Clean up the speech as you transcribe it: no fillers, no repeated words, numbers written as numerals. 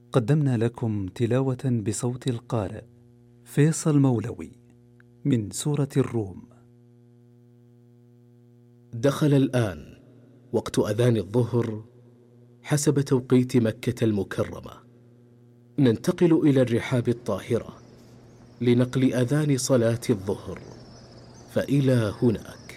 قدمنا لكم تلاوة بصوت القارئ فيصل مولوي من سورة الروم. دخل الآن وقت أذان الظهر حسب توقيت مكة المكرمة. ننتقل إلى الرحاب الطاهرة لنقل أذان صلاة الظهر، فإلى هناك.